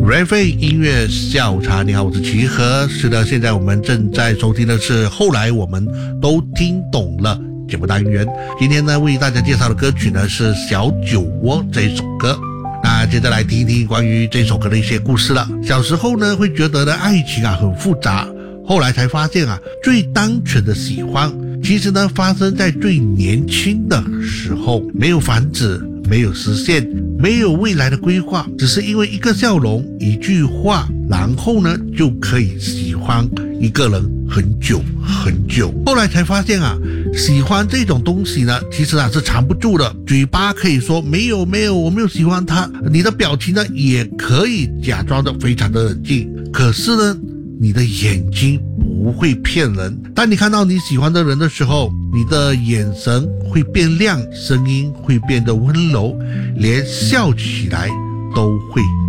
Ray 音乐下午茶，你好，我是齐和。是的，现在我们正在收听的是后来我们都听懂了节目单元。今天呢，为大家介绍的歌曲呢是小酒窝这一首歌。那接着来听一听关于这首歌的一些故事了。小时候呢，会觉得呢爱情很复杂，后来才发现最单纯的喜欢其实呢发生在最年轻的时候，没有房子，没有实现，没有未来的规划，只是因为一个笑容，一句话，然后呢就可以喜欢一个人很久很久。后来才发现喜欢这种东西呢，其实是藏不住的。嘴巴可以说没有我没有喜欢他，你的表情呢也可以假装的非常的冷静，可是呢你的眼睛不会骗人。当你看到你喜欢的人的时候，你的眼神会变亮，声音会变得温柔，连笑起来都会